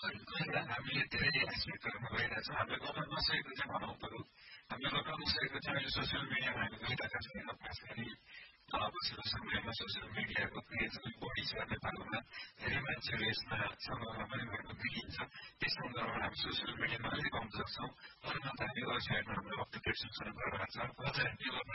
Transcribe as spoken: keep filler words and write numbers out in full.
पहिला हामीले धेरै एस्पेक्टहरूमा गइरहेको छौँ हामीले गर्न नसकेको चाहिँ भनौँ पऱ्यो हामीले गर्न नसकेको चाहिँ अहिले सोसियल मिडियामा हामी गइरहेका छैनौँ खास गरी पछिल्लो समयमा सोसियल मिडियाको क्रेज अलिक बढी छ नेपालमा धेरै मान्छेहरू यसमा सङ्लग्न पनि भएको देखिन्छ त्यस सन्दर्भमा हामी सोसियल मिडियामा अलिक कमजोर छौँ अरूमा त हामी वेबसाइटमा हाम्रो अप टु डेट सूचना प्रवाह छ अझ हामी